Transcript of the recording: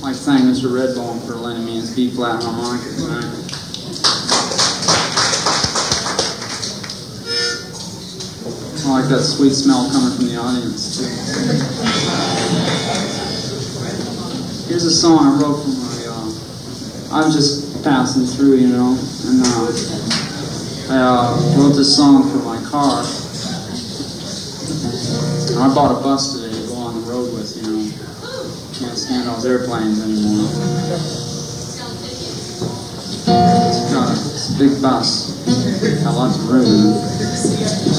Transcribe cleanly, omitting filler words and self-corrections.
I'd like to thank Mr. Redbone for lending me his B-flat harmonica tonight. I like that sweet smell coming from the audience, too. Here's a song I wrote for my, I'm just passing through, you know, and I wrote this song for my car. And I bought a bus today to go on the road with, you know. Can't stand those airplanes anymore. It's a big bus. Got lots of room.